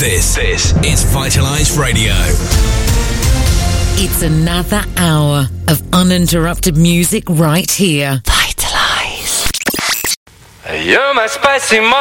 This is Vitalize Radio. It's another hour of uninterrupted music right here. Vitalize. You're my spicy